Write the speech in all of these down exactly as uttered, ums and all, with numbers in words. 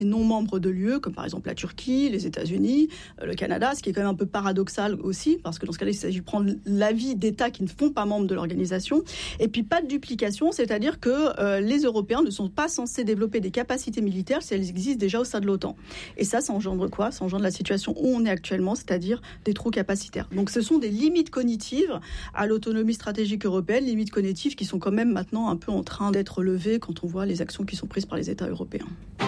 non membres de l'U E, comme par exemple la Turquie, les États-Unis, le Canada, ce qui est quand même un peu paradoxal aussi, parce que dans ce cas-là, il s'agit de prendre l'avis d'États qui ne font pas membres de l'organisation. Et puis pas de duplication, c'est-à-dire que euh, les Européens ne sont pas censés développer des capacités militaires si elles existent déjà au sein de l'OTAN. Et ça, ça engendre quoi ? Ça engendre la situation où on est actuellement, c'est-à-dire des trous capacitaires. Donc ce sont des limites cognitives à l'autonomie stratégique européenne, limites cognitives qui sont quand même maintenant un peu en train d'être levées quand on voit les actions qui sont prises par les États européens.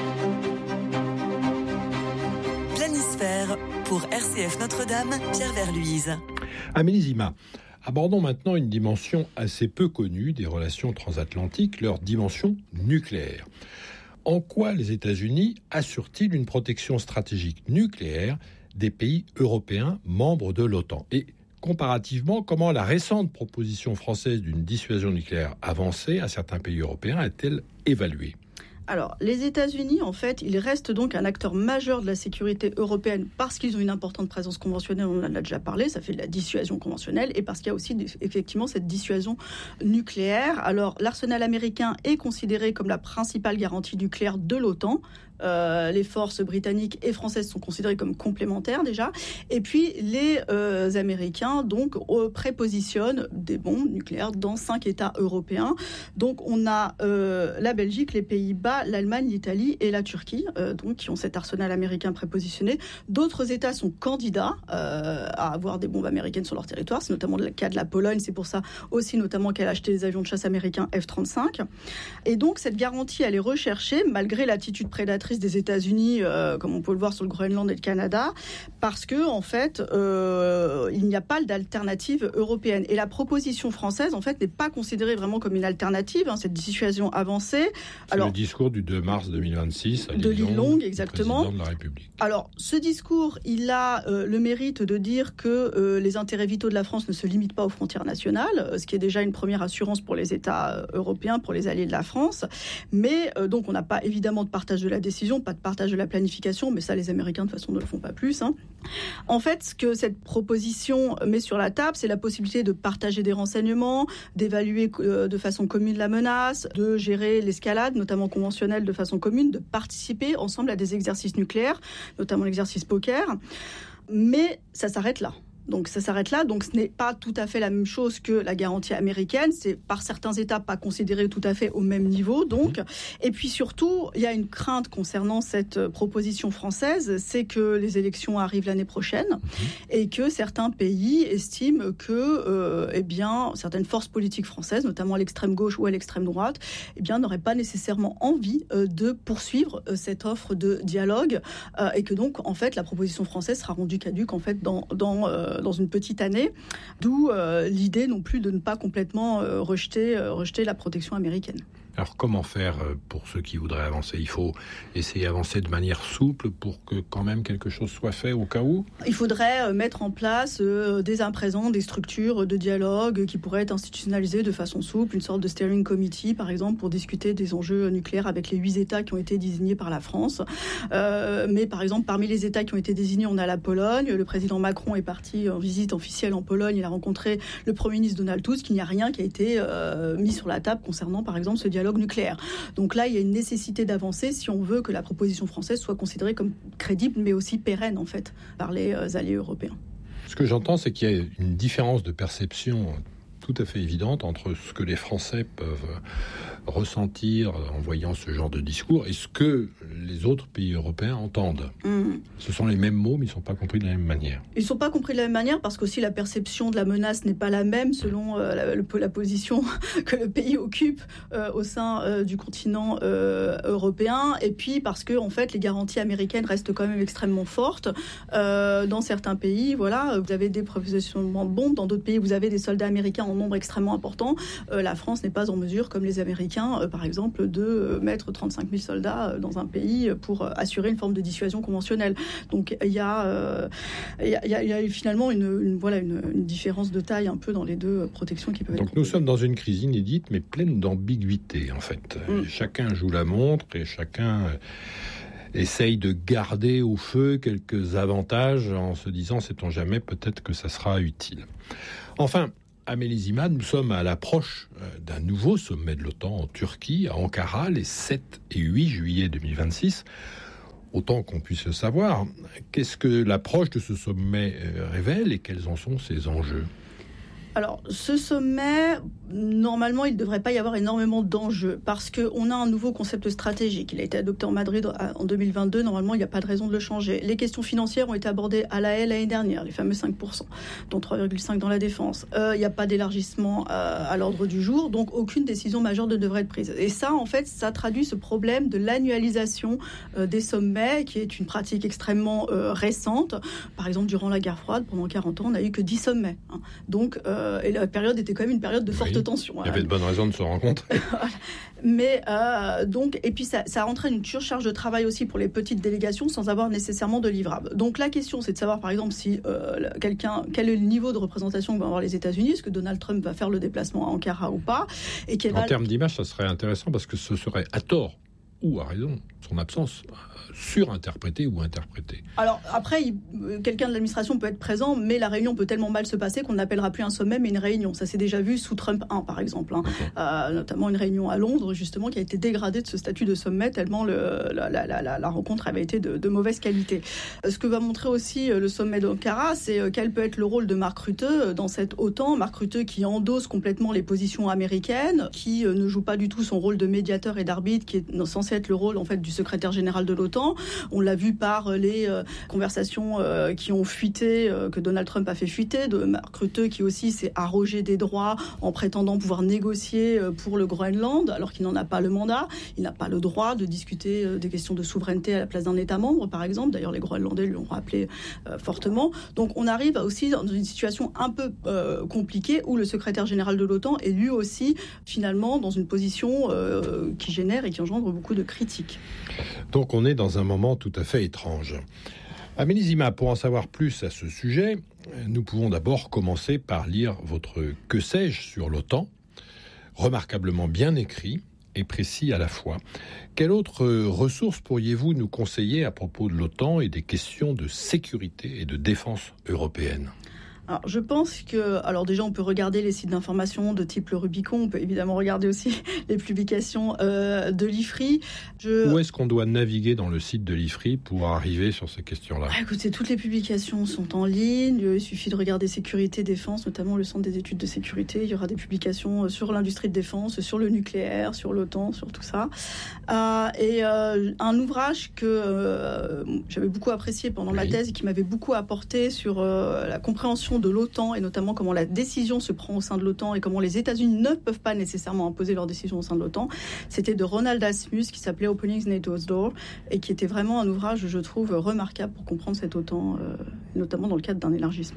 Planisphère pour R C F Notre-Dame, Pierre Verluise. Amélie Zima, abordons maintenant une dimension assez peu connue des relations transatlantiques, leur dimension nucléaire. En quoi les États-Unis assurent-ils une protection stratégique nucléaire des pays européens membres de l'OTAN ? Et comparativement, comment la récente proposition française d'une dissuasion nucléaire avancée à certains pays européens est-elle évaluée ? Alors, les États-Unis, en fait, ils restent donc un acteur majeur de la sécurité européenne parce qu'ils ont une importante présence conventionnelle, on en a déjà parlé, ça fait de la dissuasion conventionnelle, et parce qu'il y a aussi effectivement cette dissuasion nucléaire. Alors, l'arsenal américain est considéré comme la principale garantie nucléaire de l'OTAN. Euh, les forces britanniques et françaises sont considérées comme complémentaires déjà. Et puis les euh, Américains donc euh, prépositionnent des bombes nucléaires dans cinq États européens. Donc on a euh, la Belgique, les Pays-Bas, l'Allemagne, l'Italie et la Turquie, euh, donc qui ont cet arsenal américain prépositionné. D'autres États sont candidats euh, à avoir des bombes américaines sur leur territoire. C'est notamment le cas de la Pologne. C'est pour ça aussi notamment qu'elle a acheté des avions de chasse américains F trente-cinq. Et donc cette garantie, elle est recherchée malgré l'attitude prédatrice des États-Unis, euh, comme on peut le voir sur le Groenland et le Canada, parce que en fait, euh, il n'y a pas d'alternative européenne. Et la proposition française, en fait, n'est pas considérée vraiment comme une alternative. Hein, cette dissuasion avancée. C'est Alors, le discours du deux mars deux mille vingt-six à de l'île Longue, exactement. Président de la République. Alors, ce discours, il a euh, le mérite de dire que euh, les intérêts vitaux de la France ne se limitent pas aux frontières nationales, ce qui est déjà une première assurance pour les États européens, pour les alliés de la France. Mais euh, donc, on n'a pas évidemment de partage de la décision, pas de partage de la planification, mais ça, les Américains, de toute façon, ne le font pas plus. Hein. En fait, ce que cette proposition met sur la table, c'est la possibilité de partager des renseignements, d'évaluer euh, de façon commune la menace, de gérer l'escalade, notamment conventionnelle, de façon commune, de participer ensemble à des exercices nucléaires, notamment l'exercice poker. Mais ça s'arrête là. Donc ça s'arrête là, donc ce n'est pas tout à fait la même chose que la garantie américaine, c'est par certains États pas considéré tout à fait au même niveau, donc. Et puis surtout, il y a une crainte concernant cette proposition française, c'est que les élections arrivent l'année prochaine et que certains pays estiment que, euh, eh bien, certaines forces politiques françaises, notamment à l'extrême gauche ou à l'extrême droite, eh bien, n'auraient pas nécessairement envie euh, de poursuivre euh, cette offre de dialogue euh, et que donc, en fait, la proposition française sera rendue caduque, en fait, dans, dans euh, dans une petite année, d'où euh, l'idée non plus de ne pas complètement euh, rejeter, euh, rejeter la protection américaine. Alors comment faire pour ceux qui voudraient avancer ? Il faut essayer d'avancer de manière souple pour que quand même quelque chose soit fait au cas où ? Il faudrait mettre en place euh, dès à présent des structures de dialogue qui pourraient être institutionnalisées de façon souple, une sorte de steering committee par exemple pour discuter des enjeux nucléaires avec les huit États qui ont été désignés par la France. Euh, mais par exemple parmi les États qui ont été désignés, on a la Pologne. Le président Macron est parti en visite officielle en Pologne. Il a rencontré le Premier ministre Donald Tusk. Il n'y a rien qui a été euh, mis sur la table concernant par exemple ce dialogue nucléaire. Donc là, il y a une nécessité d'avancer si on veut que la proposition française soit considérée comme crédible, mais aussi pérenne, en fait, par les euh, alliés européens. Ce que j'entends, c'est qu'il y a une différence de perception tout à fait évidente entre ce que les Français peuvent ressentir en voyant ce genre de discours et ce que les autres pays européens entendent. Mmh. Ce sont les mêmes mots, mais ils ne sont pas compris de la même manière. Ils ne sont pas compris de la même manière parce qu'aussi la perception de la menace n'est pas la même selon euh, la, le, la position que le pays occupe euh, au sein euh, du continent euh, européen. Et puis parce que en fait, les garanties américaines restent quand même extrêmement fortes. Euh, dans certains pays, voilà, vous avez des propositionnements de bombes. Dans d'autres pays, vous avez des soldats américains en nombre extrêmement important. Euh, la France n'est pas en mesure, comme les Américains, euh, par exemple, de euh, mettre trente-cinq mille soldats euh, dans un pays pour euh, assurer une forme de dissuasion conventionnelle. Donc il y a, euh, y a, y a, y a finalement une, une, voilà, une, une différence de taille un peu dans les deux protections qui peuvent Donc être... Donc nous sommes dans une crise inédite, mais pleine d'ambiguïté, en fait. Mm. Chacun joue la montre et chacun... essaye de garder au feu quelques avantages en se disant, sait-on jamais, peut-être que ça sera utile. Enfin, Amélie Zima, nous sommes à l'approche d'un nouveau sommet de l'OTAN en Turquie, à Ankara, les sept et huit juillet deux mille vingt-six, autant qu'on puisse le savoir, qu'est-ce que l'approche de ce sommet révèle et quels en sont ses enjeux ? Alors, ce sommet, normalement, il ne devrait pas y avoir énormément d'enjeux parce qu'on a un nouveau concept stratégique. Il a été adopté en Madrid en deux mille vingt-deux. Normalement, il n'y a pas de raison de le changer. Les questions financières ont été abordées à La Haye l'année dernière, les fameux cinq pour cent, dont trois virgule cinq pour cent dans la défense. Euh, il n'y a pas d'élargissement euh, à l'ordre du jour, donc aucune décision majeure ne devrait être prise. Et ça, en fait, ça traduit ce problème de l'annualisation euh, des sommets, qui est une pratique extrêmement euh, récente. Par exemple, durant la guerre froide, pendant quarante ans, on n'a eu que dix sommets. Hein. Donc, euh, et la période était quand même une période de forte oui, tension. Il y avait de bonnes raisons de se rencontrer. Mais euh, donc, et puis ça, ça entraîne une surcharge de travail aussi pour les petites délégations sans avoir nécessairement de livrables. Donc la question, c'est de savoir par exemple si euh, quelqu'un, quel est le niveau de représentation que vont avoir les États-Unis, est-ce que Donald Trump va faire le déplacement à Ankara ou pas, et en va... termes d'image, ça serait intéressant parce que ce serait à tort ou à raison, son absence, surinterprétée ou interprétée. Alors après, il, quelqu'un de l'administration peut être présent, mais la réunion peut tellement mal se passer qu'on n'appellera plus un sommet, mais une réunion. Ça s'est déjà vu sous Trump un, par exemple. Hein. Okay. Euh, notamment une réunion à Londres, justement, qui a été dégradée de ce statut de sommet, tellement le, la, la, la, la rencontre avait été de, de mauvaise qualité. Ce que va montrer aussi le sommet d'Ankara, c'est quel peut être le rôle de Mark Rutte dans cette OTAN. Mark Rutte qui endosse complètement les positions américaines, qui ne joue pas du tout son rôle de médiateur et d'arbitre, qui est censé être le rôle en fait du secrétaire général de l'OTAN. On l'a vu par les euh, conversations euh, qui ont fuité, euh, que Donald Trump a fait fuiter, de Mark Rutte qui aussi s'est arrogé des droits en prétendant pouvoir négocier euh, pour le Groenland, alors qu'il n'en a pas le mandat. Il n'a pas le droit de discuter euh, des questions de souveraineté à la place d'un État membre, par exemple. D'ailleurs, les Groenlandais lui ont rappelé euh, fortement. Donc, on arrive aussi dans une situation un peu euh, compliquée où le secrétaire général de l'OTAN est lui aussi, finalement, dans une position euh, qui génère et qui engendre beaucoup de critiques. Donc, on est dans un moment tout à fait étrange. Amélie Zima, pour en savoir plus à ce sujet, nous pouvons d'abord commencer par lire votre « Que sais-je » sur l'OTAN, remarquablement bien écrit et précis à la fois. Quelle autre ressource pourriez-vous nous conseiller à propos de l'OTAN et des questions de sécurité et de défense européenne ? Alors, je pense que, alors déjà, on peut regarder les sites d'information de type le Rubicon, on peut évidemment regarder aussi les publications euh, de l'I F R I. Je... Où est-ce qu'on doit naviguer dans le site de l'I F R I pour arriver sur ces questions-là ? Ah, écoutez, toutes les publications sont en ligne, il suffit de regarder sécurité, défense, notamment le Centre des études de sécurité. Il y aura des publications sur l'industrie de défense, sur le nucléaire, sur l'OTAN, sur tout ça. Euh, et euh, un ouvrage que euh, j'avais beaucoup apprécié pendant oui. ma thèse et qui m'avait beaucoup apporté sur euh, la compréhension de l'OTAN et notamment comment la décision se prend au sein de l'OTAN et comment les États-Unis ne peuvent pas nécessairement imposer leur décision au sein de l'OTAN. C'était de Ronald Asmus qui s'appelait Opening NATO's Door et qui était vraiment un ouvrage, je trouve, remarquable pour comprendre cette OTAN, euh, notamment dans le cadre d'un élargissement.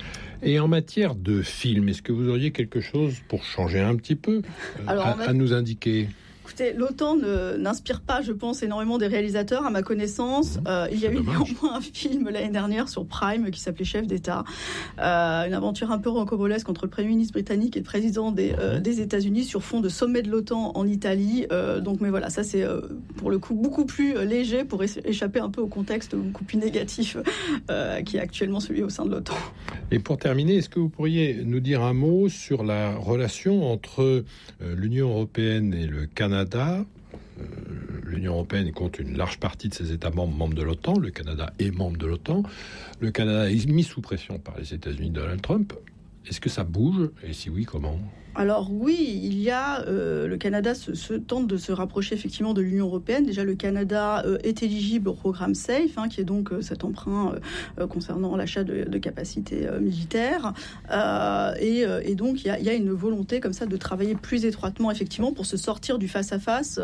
Et en matière de film, est-ce que vous auriez quelque chose pour changer un petit peu euh, Alors, à, a... à nous indiquer ? Écoutez, l'OTAN ne, n'inspire pas, je pense, énormément des réalisateurs, à ma connaissance. Euh, il y a eu néanmoins un film l'année dernière sur Prime qui s'appelait Chef d'État. Euh, une aventure un peu rocambolesque entre le Premier ministre britannique et le président des, euh, des États-Unis sur fond de sommet de l'OTAN en Italie. Euh, donc, mais voilà, ça c'est euh, pour le coup beaucoup plus léger pour échapper un peu au contexte beaucoup plus négatif euh, qui est actuellement celui au sein de l'OTAN. Et pour terminer, est-ce que vous pourriez nous dire un mot sur la relation entre euh, l'Union européenne et le Canada ? Canada, euh, l'Union européenne compte une large partie de ses États membres membres de l'OTAN. Le Canada est membre de l'OTAN. Le Canada est mis sous pression par les États-Unis de Donald Trump. Est-ce que ça bouge ? Et si oui, comment ? Alors oui, il y a euh, le Canada se, se tente de se rapprocher effectivement de l'Union européenne. Déjà, le Canada euh, est éligible au programme SAFE, hein, qui est donc euh, cet emprunt euh, concernant l'achat de, de capacités euh, militaires. Euh, et, euh, et donc, il y, a, il y a une volonté comme ça de travailler plus étroitement effectivement pour se sortir du face-à-face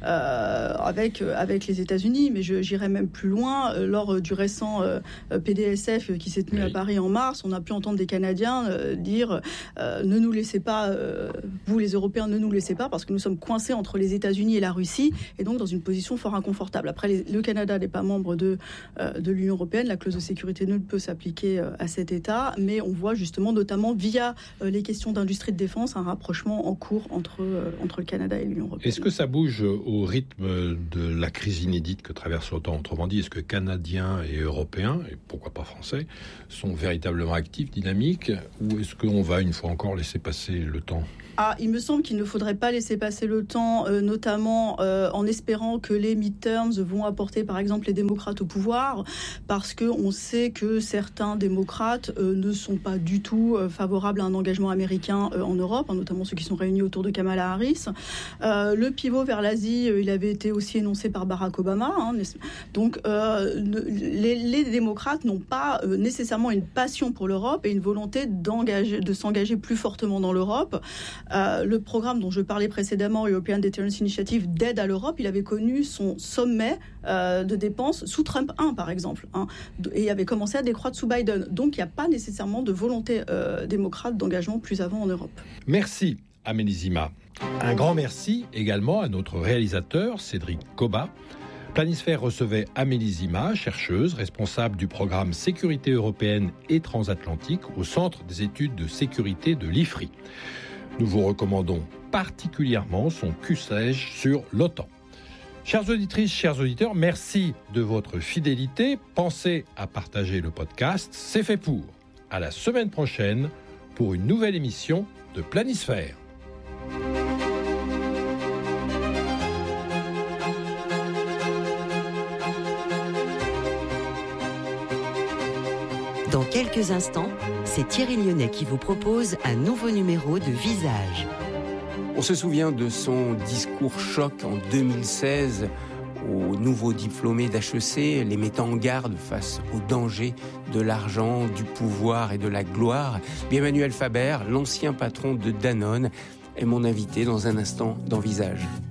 euh, avec avec les États-Unis. Mais je, j'irais même plus loin. Euh, lors du récent euh, P D S F qui s'est tenu oui. à Paris en mars, on a pu entendre des Canadiens euh, dire euh, ne nous laissez pas. Euh, vous les Européens ne nous laissez pas parce que nous sommes coincés entre les États-Unis et la Russie et donc dans une position fort inconfortable. Après, les, le Canada n'est pas membre de, euh, de l'Union européenne, la clause de sécurité ne peut s'appliquer euh, à cet État, mais on voit justement notamment via euh, les questions d'industrie de défense un rapprochement en cours entre, euh, entre le Canada et l'Union européenne. Est-ce que ça bouge au rythme de la crise inédite que traverse l'OTAN ? Autrement dit, est-ce que Canadiens et Européens, et pourquoi pas Français, sont véritablement actifs, dynamiques, ou ou est-ce qu'on va une fois encore laisser passer le temps ? Ah, il me semble qu'il ne faudrait pas laisser passer le temps, euh, notamment euh, en espérant que les midterms vont apporter, par exemple, les démocrates au pouvoir, parce qu'on sait que certains démocrates euh, ne sont pas du tout euh, favorables à un engagement américain euh, en Europe, hein, notamment ceux qui sont réunis autour de Kamala Harris. Euh, le pivot vers l'Asie, euh, il avait été aussi énoncé par Barack Obama. Hein, donc, euh, les, les démocrates n'ont pas euh, nécessairement une passion pour l'Europe et une volonté d'engager, de s'engager plus fortement dans l'Europe. Euh, le programme dont je parlais précédemment, European Deterrence Initiative, d'aide à l'Europe, il avait connu son sommet euh, de dépenses sous Trump un, par exemple, hein, et avait commencé à décroître sous Biden. Donc, il n'y a pas nécessairement de volonté euh, démocrate d'engagement plus avant en Europe. Merci, Amélie Zima. Un grand merci également à notre réalisateur, Cédric Cobat. Planisphère recevait Amélie Zima, chercheuse, responsable du programme Sécurité européenne et transatlantique au Centre des études de sécurité de l'I F R I. Nous vous recommandons particulièrement son Q S E G sur l'OTAN. Chères auditrices, chers auditeurs, merci de votre fidélité. Pensez à partager le podcast. C'est fait pour. À la semaine prochaine pour une nouvelle émission de Planisphère. Dans quelques instants, c'est Thierry Lyonnais qui vous propose un nouveau numéro de Visage. On se souvient de son discours choc en deux mille seize aux nouveaux diplômés d'H E C, les mettant en garde face au danger de l'argent, du pouvoir et de la gloire. Emmanuel Faber, l'ancien patron de Danone, est mon invité dans un instant dans Visage.